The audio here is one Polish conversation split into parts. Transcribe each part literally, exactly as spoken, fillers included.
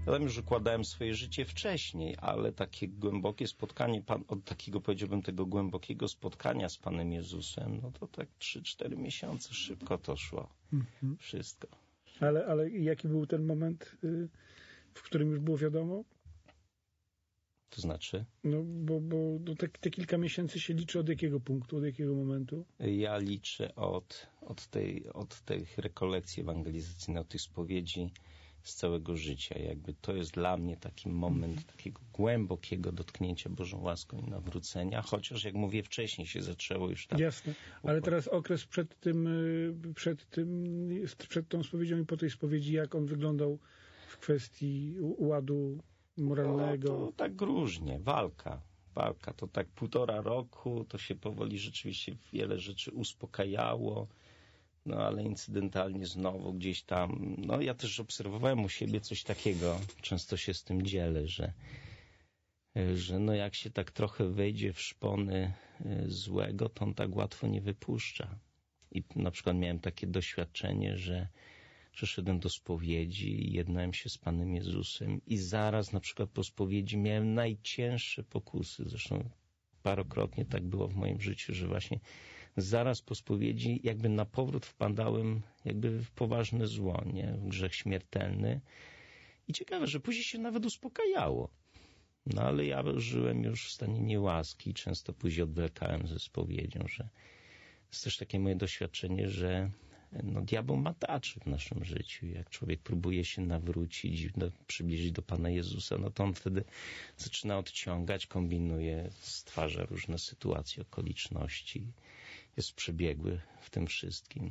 Ja tam już układałem swoje życie wcześniej, ale takie głębokie spotkanie, pan, od takiego powiedziałbym tego głębokiego spotkania z Panem Jezusem, no to tak trzy cztery miesiące szybko to szło. Mhm. Wszystko. Ale, ale jaki był ten moment, w którym już było wiadomo? To znaczy? No, bo, bo no, te, te kilka miesięcy się liczy od jakiego punktu, od jakiego momentu? Ja liczę od, od, tej, od tych rekolekcji ewangelizacyjnych, od tych spowiedzi z całego życia. Jakby to jest dla mnie taki moment mm. takiego głębokiego dotknięcia Bożą łaską i nawrócenia, chociaż jak mówię wcześniej się zaczęło już tak. Jasne, ale teraz okres przed tym, przed tym, przed tą spowiedzią i po tej spowiedzi, jak on wyglądał w kwestii ładu moralnego? No, to tak różnie. Walka. Walka. To tak półtora roku, to się powoli rzeczywiście wiele rzeczy uspokajało, no ale incydentalnie znowu gdzieś tam, no ja też obserwowałem u siebie coś takiego, często się z tym dzielę, że, że no jak się tak trochę wejdzie w szpony złego, to on tak łatwo nie wypuszcza. I na przykład miałem takie doświadczenie, że przyszedłem do spowiedzi, jednałem się z Panem Jezusem i zaraz na przykład po spowiedzi miałem najcięższe pokusy. Zresztą parokrotnie tak było w moim życiu, że właśnie zaraz po spowiedzi jakby na powrót wpadałem jakby w poważne zło, nie? W grzech śmiertelny. I ciekawe, że później się nawet uspokajało. No ale ja żyłem już w stanie niełaski. Często później odwlekałem ze spowiedzią, że jest też takie moje doświadczenie, że no, diabeł mataczy w naszym życiu. Jak człowiek próbuje się nawrócić, do, przybliżyć do Pana Jezusa, no to on wtedy zaczyna odciągać, kombinuje, stwarza różne sytuacje, okoliczności. Jest przebiegły w tym wszystkim.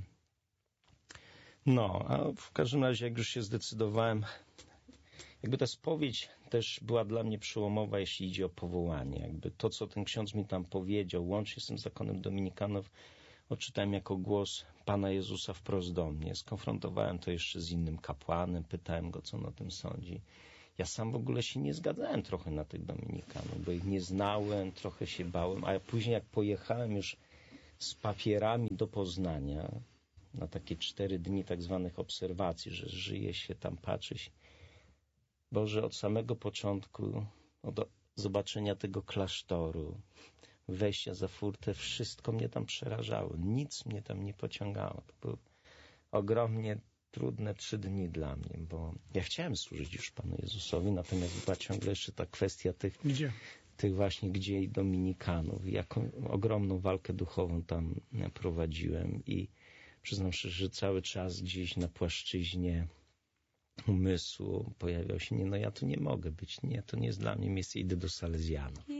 No, a w każdym razie, jak już się zdecydowałem, jakby ta spowiedź też była dla mnie przełomowa, jeśli idzie o powołanie. Jakby to, co ten ksiądz mi tam powiedział, łącznie z tym zakonem dominikanów, odczytałem jako głos Pana Jezusa wprost do mnie. Skonfrontowałem to jeszcze z innym kapłanem, pytałem go, co on o tym sądzi. Ja sam w ogóle się nie zgadzałem trochę na tych dominikanów, bo ich nie znałem, trochę się bałem, a później jak pojechałem już z papierami do Poznania na takie cztery dni tak zwanych obserwacji, że żyje się tam, patrzy się. Boże, od samego początku, od zobaczenia tego klasztoru, wejścia za furtę, wszystko mnie tam przerażało. Nic mnie tam nie pociągało. To były ogromnie trudne trzy dni dla mnie, bo ja chciałem służyć już Panu Jezusowi, natomiast była ciągle jeszcze ta kwestia tych, gdzie? tych właśnie gdzie i dominikanów. Jaką ogromną walkę duchową tam prowadziłem i przyznam szczerze, że cały czas gdzieś na płaszczyźnie umysłu pojawiał się, nie, no ja tu nie mogę być, nie, to nie jest dla mnie miejsce, idę do Salezjanów.